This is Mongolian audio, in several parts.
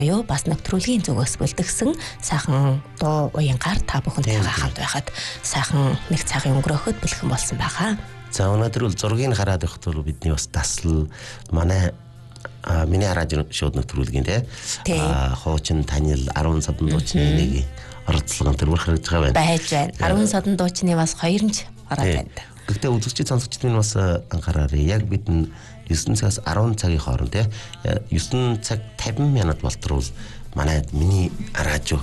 Юу бас нэвтрүүлгийн зүгээс бэлтгэсэн сайхан дуу уянгаар та бүхэнтэйгээ хамт байхад сайхан нэг цагийн өнгөрөхөд бэлхэн болсон байгаа. За өнөөдөр бол зургийг хараад байхад бол бидний бас дасал манай миний радио шоуд нэвтрүүлгийн хуучин танил 10 садан дуучны нэг оролцоогон төрөх харж байгаа байна. Байж байна. 10 садан дуучны бас 2 нь ороод байна. Гэхдээ үзэгчид сонсогчид минь бас анхаараарай. Яг бид 9 цагаас 10 цагийн хооронд 9 цаг 50 минут болтруул манай миний радио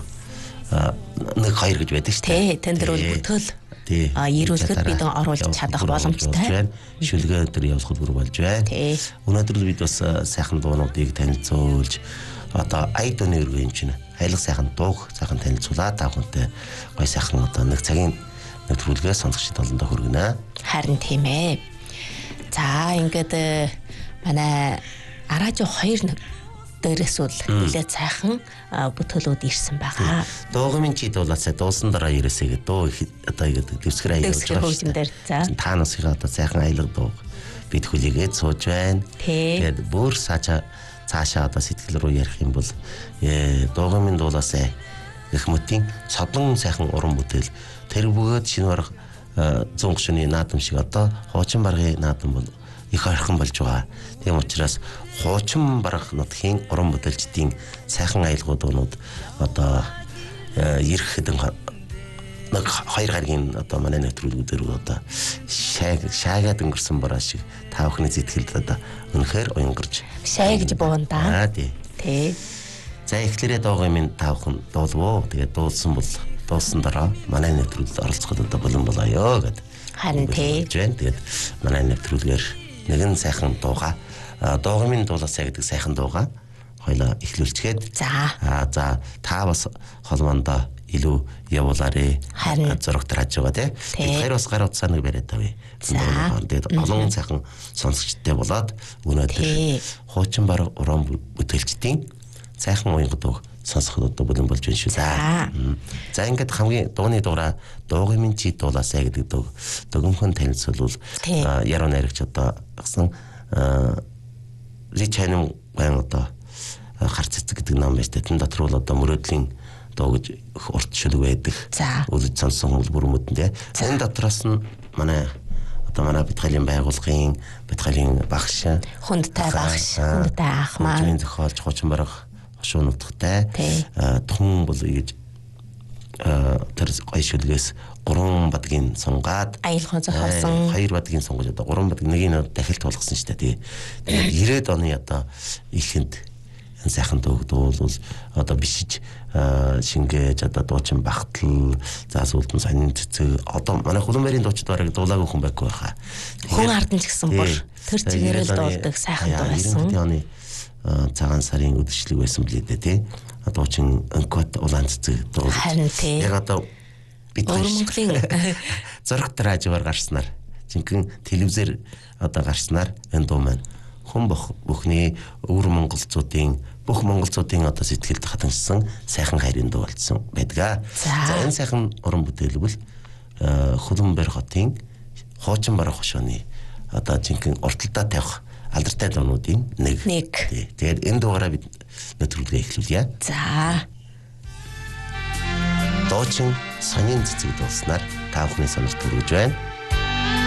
1-2 гэж байдаг шүү дээ. Тэн дээр бол бүтээл ирүүлэхэд бид оруулж чадах боломжтой. Шүлгээ дээр явуулахд бүр болж байна. Өнөөдөр бид бас сайхан дуунуудыг танилцуулж одоо айд оны өргөн чинь айлах сайхан дууг сайхан танилцуулаад та бүхэнтэй гой сайхан одоо нэг цагийн нэвтрүүлгээ сонсогчид олондоо хүргэнэ. Харин тийм ээ. За ингээд манай радио 2 дээрээс бол нэлээд сайхан бүтээлүүд ирсэн байгаа. Дуугын чид болоосаа дуусан дараа ирээсэй гэдэг дуу одоо ингээд дэвсгэр аяг болж байгаа. Та насынхаа одоо сайхан аялга дуу бид хүлээгээд сууж байна. Тэгээд бүр цаашаа одоо сэтгэл рүү ярих юм бол дуугын дуулаасаа гэх мэтийн цодлон сайхан уран бүтээл тэр бөгөөд шинэ барах 100 гишүүний наадам шиг одоо хуучин баргын наадам бол их ойрхон болж байгаа. Тийм учраас хуучин барах нутгийн уран бүтээлчдийн сайхан аялгуудууд одоо ирэх хэдэн нэг 2 гаргийн одоо манай нэвтрүүлгүүдээр одоо шаагаад өнгөрсөн бараа шиг та бүхний сэтгэлд одоо үнэхээр уянгарч шаа гэж буунда. Тий. За эхлээрээ дуугын минь та бүхэн дуулвоо. Тэгээд дуулсан дараа манай нэвтрүүлэгт оролцоход одоо болон болоё гэдэг. Харин тий. Тэгээд манай нэвтрүүлгээр нэгэн сайхан дууга дуугын минь дуулаасаа гэдэг сайхан дууга хоёлаа эхлүүлчихэд за та бас холбоондоо илүү явуулаарэ. Зурагт харж байгаа тий. Тэгэхээр бас гар утсаа нэг бариад тавь. Тэгээд олон сайхан сонсогчтой болоод өнөөдөр хуучин бар уран бүтээлчдийн сайхан уянга дуу сонсоход одоо болон болж байна шүү дээ. За ингээд хамгийн дууны дуурай дуугын минь чи дуулаасаа гэдэг дуу дөгөмхөн танилцуулбал яруу найрагч одоо гасан Ричанин гэн одоо гарц цэцэг гэдэг ном байж тань дотор бол одоо мөрөөдлийн дуу гэж урт шүлэг байдаг. Үзэж сонсон хүмүүс бүр мөдөндөө. Энэ дотроос нь манай битгалийн байгууллагын битгалийн багш хүндтэй ах маань зохиолч хуучин барах шуун утгатай тун бол гэж тэр гой шүлгээс 3 бадгийн сунгаад аялхан зохиолсон 2 бадгийн сунгаж одоо 3 бадгийн нэг нь дахилт болгосон шүү дээ. Тэгээд 90-ад оны одоо ихэнд энэ сайхан дуулвал одоо бишиж шингээж одоо дуучин багтал заасуултан сонин цэцэг одоо манай хөлбөмбөрийн дуучид бараг дуулаагүй хүн байхгүй байхаа. Хүн ардан ч гэсэн бүр тэр чигээрэл дуулдаг сайхан дуу байсан. 90-ад оны цагаан сарын үдшилэг байсан билээ дээ тий. Дуучин онкот улаан цэцэг дуу. Яг одоо бид Монголын зурагт радиоор гарснаар жинхэнэ телевизээр одоо гарснаар энэ дуу маань хүн бүхний өвөр монголчуудын бүх монголчуудын одоо сэтгэлд хатанчсан сайхан хайрын дуу болсон байдаг. За энэ сайхан уран бүтээлбэл Хөлбөмбөр хотын хуучин барах хошооны одоо жинхэнэ урталдаа тавих алдартай дуунуудын нэг. Тэгээд энэ дуугаараа бид нэвтрүүлгээ эхлүүлье. За. Дуучин сонин цэцэг дуулснаар та бүхний сонирт хүргэж байна.